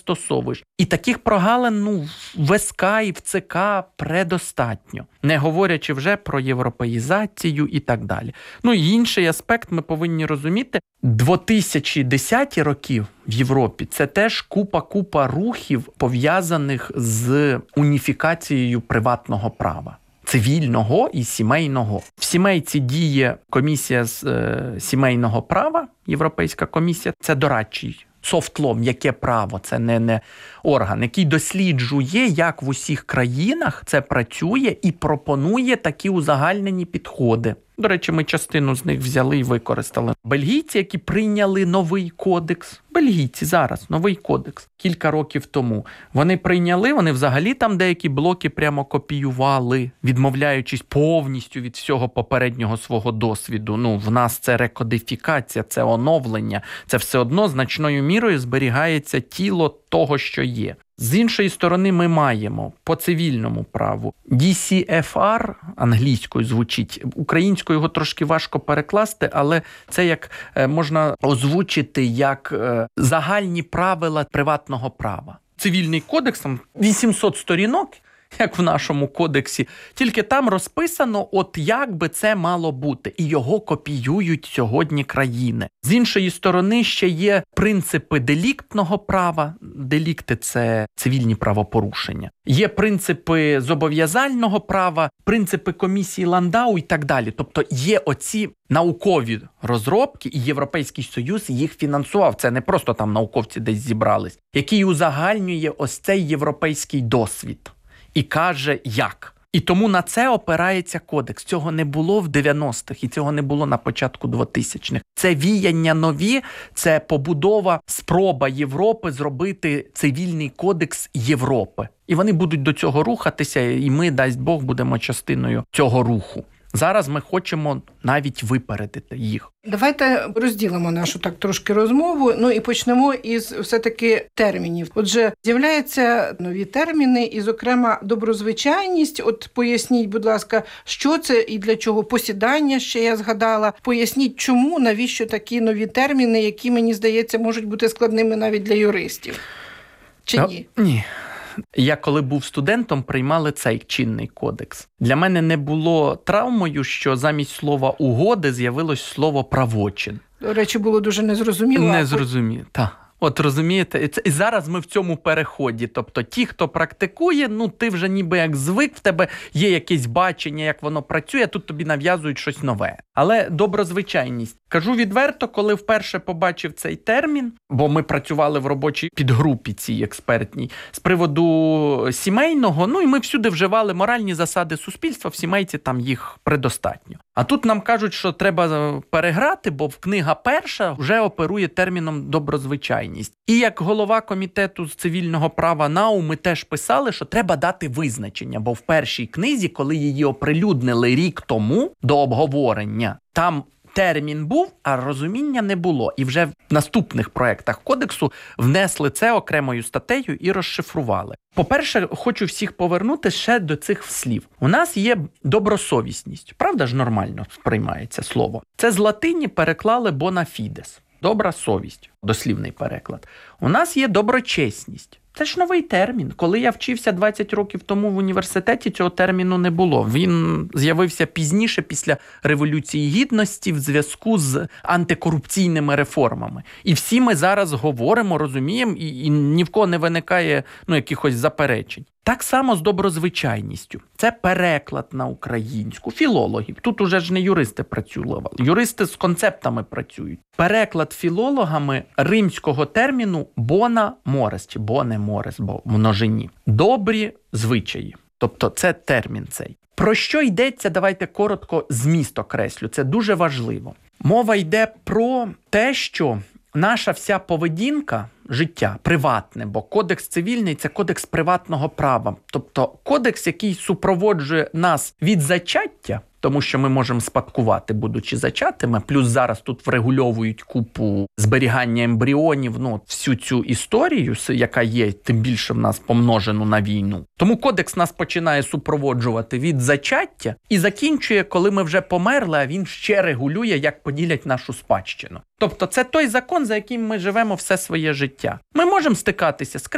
застосовуєш. І таких прогалин в СК і в ЦК предостатньо. Не говорячи вже про європеїзацію і так далі. І інший аспект ми повинні розуміти. 2010 роки в Європі – це теж купа рухів, пов'язаних з уніфікацією приватного права. Цивільного і сімейного. В сімейці діє комісія з сімейного права, Європейська комісія, це дорадчий софт-ло, м'яке право, це не орган, який досліджує, як в усіх країнах це працює і пропонує такі узагальнені підходи. До речі, ми частину з них взяли і використали. Бельгійці, які прийняли новий кодекс, бельгійці зараз, новий кодекс, кілька років тому, вони прийняли, вони взагалі там деякі блоки прямо копіювали, відмовляючись повністю від всього попереднього свого досвіду. В нас це рекодифікація, це оновлення, це все одно значною мірою зберігається тіло того, що є. З іншої сторони, ми маємо по цивільному праву DCFR, англійською звучить, українською його трошки важко перекласти, але це як можна озвучити як загальні правила приватного права. Цивільний кодекс, там 800 сторінок, як в нашому кодексі, тільки там розписано, як би це мало бути. І його копіюють сьогодні країни. З іншої сторони, ще є принципи деліктного права. Делікти – це цивільні правопорушення. Є принципи зобов'язального права, принципи комісії Ландау і так далі. Тобто є оці наукові розробки, і Європейський Союз їх фінансував. Це не просто там науковці десь зібрались, який узагальнює ось цей європейський досвід. І каже, як. І тому на це опирається кодекс. Цього не було в 90-х, і цього не було на початку 2000-х. Це віяння нові, це побудова, спроба Європи зробити цивільний кодекс Європи. І вони будуть до цього рухатися, і ми, дасть Бог, будемо частиною цього руху. Зараз ми хочемо навіть випередити їх. Давайте розділимо нашу так трошки розмову, і почнемо із все-таки термінів. Отже, з'являються нові терміни і, зокрема, доброзвичайність. От поясніть, будь ласка, що це і для чого? Посідання, ще я згадала. Поясніть, чому, навіщо такі нові терміни, які, мені здається, можуть бути складними навіть для юристів? Чи ні? Ні. Я коли був студентом, приймали цей чинний кодекс. Для мене не було травмою, що замість слова «угоди» з'явилось слово «правочин». До речі, було дуже незрозуміло. Незрозуміло, так. От розумієте, і зараз ми в цьому переході. Тобто ті, хто практикує, ти вже ніби як звик, в тебе є якесь бачення, як воно працює, тут тобі нав'язують щось нове. Але доброзвичайність. Кажу відверто, коли вперше побачив цей термін, бо ми працювали в робочій підгрупі цій експертній, з приводу сімейного, і ми всюди вживали моральні засади суспільства, в сімейці там їх предостатньо. А тут нам кажуть, що треба переграти, бо книга перша вже оперує терміном доброзвичайність. І як голова комітету з цивільного права НАУ ми теж писали, що треба дати визначення, бо в першій книзі, коли її оприлюднили рік тому до обговорення, там термін був, а розуміння не було. І вже в наступних проєктах кодексу внесли це окремою статтею і розшифрували. По-перше, хочу всіх повернути ще до цих слів. У нас є добросовісність. Правда ж нормально сприймається слово? Це з латині переклали bona fides. Добра совість. Дослівний переклад. У нас є доброчесність. Це ж новий термін. Коли я вчився 20 років тому в університеті, цього терміну не було. Він з'явився пізніше, після Революції Гідності, в зв'язку з антикорупційними реформами. І всі ми зараз говоримо, розуміємо, і ні в кого не виникає якихось заперечень. Так само з доброзвичайністю. Це переклад на українську філологів. Тут уже ж не юристи працювали. Юристи з концептами працюють. Переклад філологами римського терміну «bona mores» чи «bone mores», бо в множині. Добрі звичаї. Тобто це термін цей. Про що йдеться? Давайте коротко зміст окреслю. Це дуже важливо. Мова йде про те, що наша вся поведінка, життя, приватне, бо кодекс цивільний – це кодекс приватного права. Тобто кодекс, який супроводжує нас від зачаття, тому що ми можемо спадкувати, будучи зачатими, плюс зараз тут врегульовують купу зберігання ембріонів, всю цю історію, яка є, тим більше в нас помножену на війну. Тому кодекс нас починає супроводжувати від зачаття і закінчує, коли ми вже померли, а він ще регулює, як поділять нашу спадщину. Тобто це той закон, за яким ми живемо все своє життя. Ми можемо стикатися з